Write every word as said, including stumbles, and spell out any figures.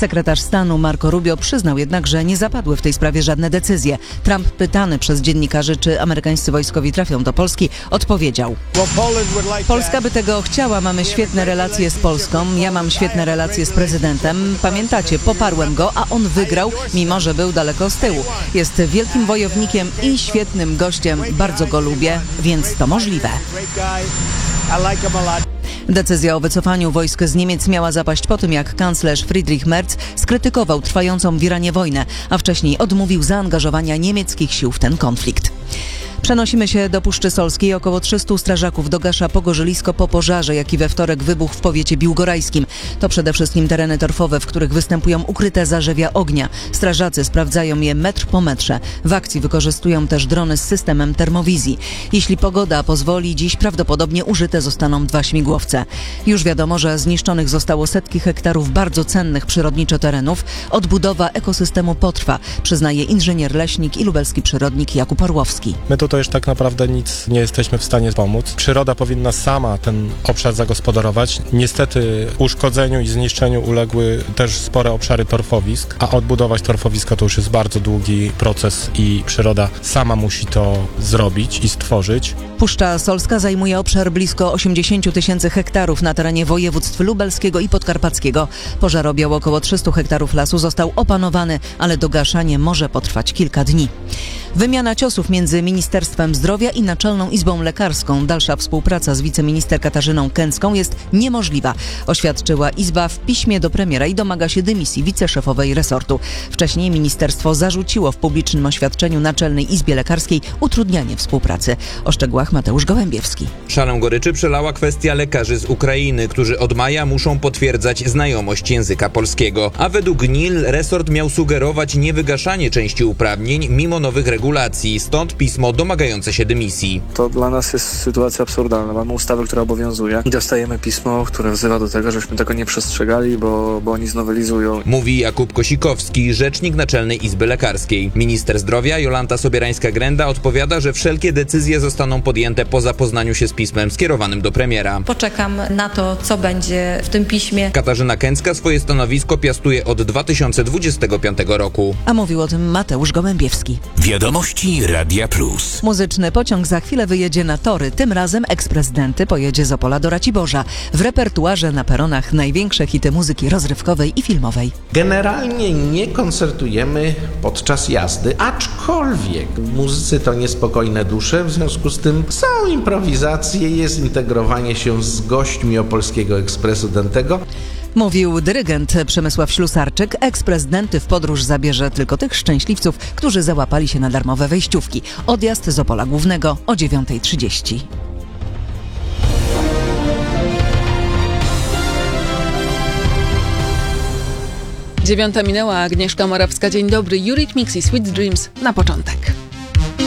Sekretarz stanu Marco Rubio przyznał jednak, że nie zapadły w tej sprawie żadne decyzje. Trump, pytany przez dziennikarzy, czy amerykańscy wojskowi trafią do Polski, odpowiedział: Polska by tego chciała, mamy świetne relacje z Polską, ja mam świetne relacje z prezydentem. Pamiętacie, poparłem go, a on wygrał, mimo że był daleko z tyłu. Jest wielkim wojownikiem i świetnym gościem, bardzo go lubię, więc to możliwe. Decyzja o wycofaniu wojsk z Niemiec miała zapaść po tym, jak kanclerz Friedrich Merz skrytykował trwającą w Iranie wojnę, a wcześniej odmówił zaangażowania niemieckich sił w ten konflikt. Przenosimy się do Puszczy Solskiej. Około trzystu strażaków dogasza pogorzelisko po pożarze, jaki we wtorek wybuchł w powiecie biłgorajskim. To przede wszystkim tereny torfowe, w których występują ukryte zarzewia ognia. Strażacy sprawdzają je metr po metrze. W akcji wykorzystują też drony z systemem termowizji. Jeśli pogoda pozwoli, dziś prawdopodobnie użyte zostaną dwa śmigłowce. Już wiadomo, że zniszczonych zostało setki hektarów bardzo cennych przyrodniczo terenów. Odbudowa ekosystemu potrwa, przyznaje inżynier leśnik i lubelski przyrodnik Jakub Orłowski. My tu to już tak naprawdę nic nie jesteśmy w stanie pomóc. Przyroda powinna sama ten obszar zagospodarować. Niestety uszkodzeniu i zniszczeniu uległy też spore obszary torfowisk, a odbudować torfowiska to już jest bardzo długi proces i przyroda sama musi to zrobić i stworzyć. Puszcza Solska zajmuje obszar blisko osiemdziesiąt tysięcy hektarów na terenie województw lubelskiego i podkarpackiego. Pożarobiał około trzysta hektarów lasu został opanowany, ale dogaszanie może potrwać kilka dni. Wymiana ciosów między Ministerstwem Zdrowia i Naczelną Izbą Lekarską. Dalsza współpraca z wiceminister Katarzyną Kęcką jest niemożliwa, oświadczyła Izba w piśmie do premiera i domaga się dymisji wiceszefowej resortu. Wcześniej ministerstwo zarzuciło w publicznym oświadczeniu Naczelnej Izbie Lekarskiej utrudnianie współpracy. O szczegółach Mateusz Gołębiewski. Szalę goryczy przelała kwestia lekarzy z Ukrainy, którzy od maja muszą potwierdzać znajomość języka polskiego. A według N I L resort miał sugerować niewygaszanie części uprawnień mimo nowych regulacji, stąd pismo domagające się dymisji. To dla nas jest sytuacja absurdalna. Mamy ustawę, która obowiązuje i dostajemy pismo, które wzywa do tego, żebyśmy tego nie przestrzegali, bo, bo oni znowelizują. Mówi Jakub Kosikowski, rzecznik Naczelnej Izby Lekarskiej. Minister zdrowia Jolanta Sobierańska-Grenda odpowiada, że wszelkie decyzje zostaną podjęte po zapoznaniu się z pismem skierowanym do premiera. Poczekam na to, co będzie w tym piśmie. Katarzyna Kęcka swoje stanowisko piastuje od dwa tysiące dwudziestego piątego roku. A mówił o tym Mateusz Gołębiewski. Wiadomości Radia Plus. Muzyczny pociąg za chwilę wyjedzie na tory. Tym razem eksprezydenty pojedzie z Opola do Raciborza. W repertuarze na peronach największe hity muzyki rozrywkowej i filmowej. Generalnie nie koncertujemy podczas jazdy, aczkolwiek w muzyce to niespokojne dusze, w związku z tym są improwizacje, jest integrowanie się z gośćmi Opolskiego Ekspresu Dentego. Mówił dyrygent Przemysław Ślusarczyk. Eksprezydenty w podróż zabierze tylko tych szczęśliwców, którzy załapali się na darmowe wejściówki. Odjazd z Opola Głównego o dziewiąta trzydzieści. Dziewiąta minęła, Agnieszka Morawska, dzień dobry. Eurythmics i Sweet Dreams na początek.